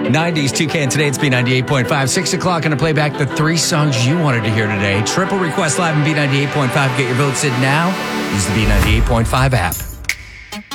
90s, Toucan. Today it's B98.5. 6 o'clock, going to play back the 3 songs you wanted to hear today. Triple request live in B98.5. Get your votes in now. Use the B98.5 app.